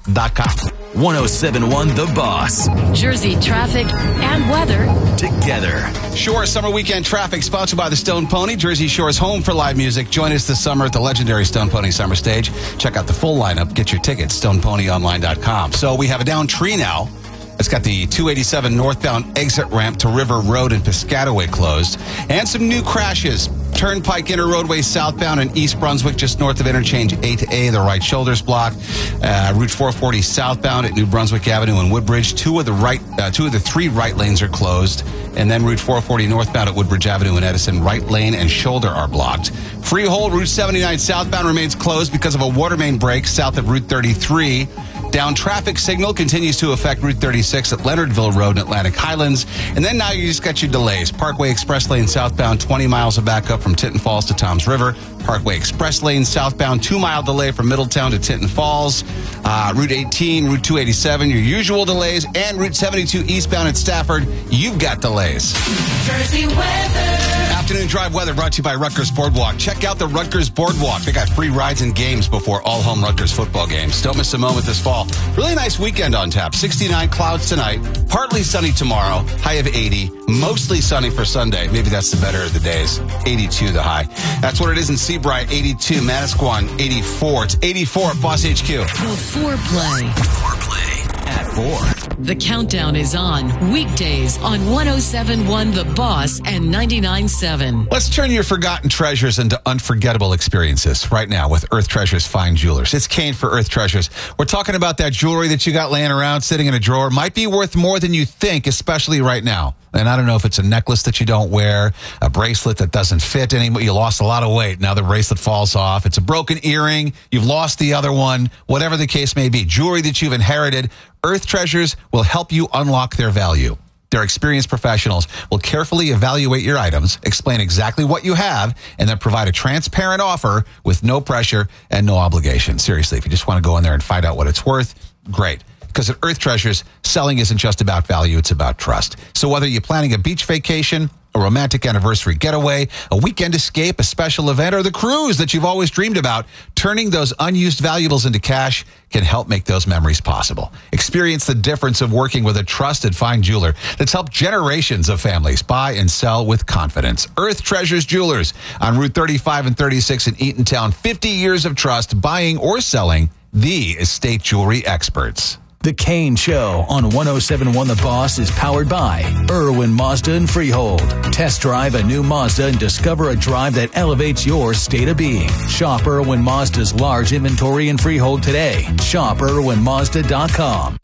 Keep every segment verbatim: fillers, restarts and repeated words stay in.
dot com. ten seventy-one The Boss. Jersey traffic and weather together. Shore Summer Weekend Traffic, sponsored by the Stone Pony, Jersey Shore's home for live music. Join us this summer at the legendary Stone Pony Summer Stage. Check out the full lineup. Get your tickets, stone pony online dot com. So we have a down tree now. It's got the two eighty-seven northbound exit ramp to River Road in Piscataway closed. And some new crashes. Turnpike Inner Roadway southbound in East Brunswick, just north of interchange A to A, the right shoulder's blocked. Uh, Route four forty southbound at New Brunswick Avenue and Woodbridge. Two of the right, uh, two of the three right lanes are closed. And then Route four forty northbound at Woodbridge Avenue and Edison, right lane and shoulder are blocked. Freehold Route seventy-nine southbound remains closed because of a water main break south of Route thirty-three. Down traffic signal continues to affect Route thirty-six at Leonardville Road in Atlantic Highlands. And then now you just got your delays. Parkway Express Lane southbound, twenty miles of backup from Tinton Falls to Toms River. Parkway Express Lane southbound, two-mile delay from Middletown to Tinton Falls. Uh, Route eighteen, Route two eighty-seven, your usual delays. And Route seventy-two eastbound at Stafford, you've got delays. Jersey weather. Afternoon Drive weather brought to you by Rutgers Boardwalk. Check out the Rutgers Boardwalk. They got free rides and games before all home Rutgers football games. Don't miss a moment this fall. Really nice weekend on tap. sixty-nine clouds tonight. Partly sunny tomorrow. High of eighty. Mostly sunny for Sunday. Maybe that's the better of the days. eighty-two the high. That's what it is in Seabright. eighty-two. Manasquan, eighty-four. It's eighty-four at Boss H Q. The foreplay. Foreplay at four. The countdown is on weekdays on one oh seven point one The Boss and ninety-nine point seven. Let's turn your forgotten treasures into unforgettable experiences right now with Earth Treasures Fine Jewelers. It's Kane for Earth Treasures. We're talking about that jewelry that you got laying around, sitting in a drawer. Might be worth more than you think, especially right now. And I don't know if it's a necklace that you don't wear, a bracelet that doesn't fit anymore. You lost a lot of weight. Now the bracelet falls off. It's a broken earring. You've lost the other one. Whatever the case may be. Jewelry that you've inherited. Earth Treasures will help you unlock their value. Their experienced professionals will carefully evaluate your items, explain exactly what you have, and then provide a transparent offer with no pressure and no obligation. Seriously, if you just want to go in there and find out what it's worth, great. Because at Earth Treasures, selling isn't just about value, it's about trust. So whether you're planning a beach vacation, a romantic anniversary getaway, a weekend escape, a special event, or the cruise that you've always dreamed about, turning those unused valuables into cash can help make those memories possible. Experience the difference of working with a trusted fine jeweler that's helped generations of families buy and sell with confidence. Earth Treasures Jewelers on Route thirty-five and thirty-six in Eatontown. fifty years of trust, buying or selling, the estate jewelry experts. The Kane Show on ten seventy-one The Boss is powered by Irwin Mazda and Freehold. Test drive a new Mazda and discover a drive that elevates your state of being. Shop Irwin Mazda's large inventory in Freehold today. Shop irwin mazda dot com.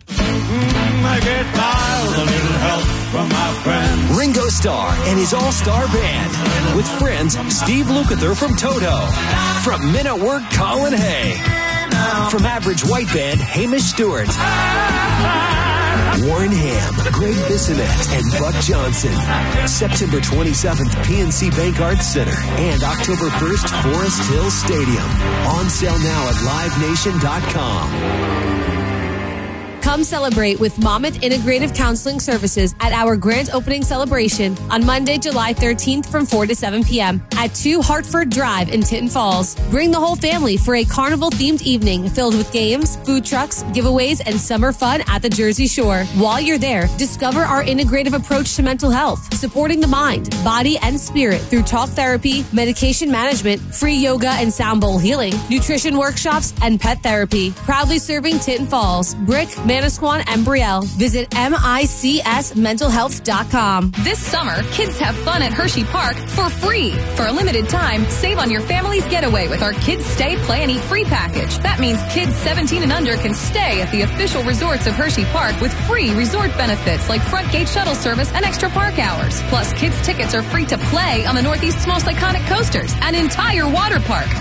Mm, I get by with a little help from my friends. Ringo Starr and his all-star band. With friends Steve Lukather from Toto. From Men at Work, Colin Hay. From Average White Band, Hamish Stewart. Warren Ham, Greg Bissonette, and Buck Johnson. September twenty-seventh, P N C Bank Arts Center. And October first, Forest Hill Stadium. On sale now at live nation dot com. Come celebrate with Monmouth Integrative Counseling Services at our grand opening celebration on Monday, July thirteenth from four to seven p.m. at two Hartford Drive in Tinton Falls. Bring the whole family for a carnival-themed evening filled with games, food trucks, giveaways, and summer fun at the Jersey Shore. While you're there, discover our integrative approach to mental health, supporting the mind, body, and spirit through talk therapy, medication management, free yoga and sound bowl healing, nutrition workshops, and pet therapy. Proudly serving Tinton Falls, Brick, Manasquan, and Brielle. Visit mics mental health dot com. This summer, kids have fun at Hershey Park for free. For a limited time, save on your family's getaway with our Kids Stay, Play, and Eat free package. That means kids seventeen and under can stay at the official resorts of Hershey Park with free resort benefits like front gate shuttle service and extra park hours. Plus, kids' tickets are free to play on the Northeast's most iconic coasters, an entire water park.